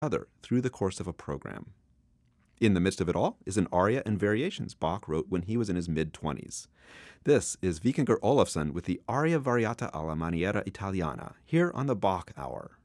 other through the course of a program. In the midst of it all is an aria and variations Bach wrote when he was in his mid-20s. This is Vikingur Olafsson with the Aria Variata alla Maniera Italiana, here on the Bach Hour.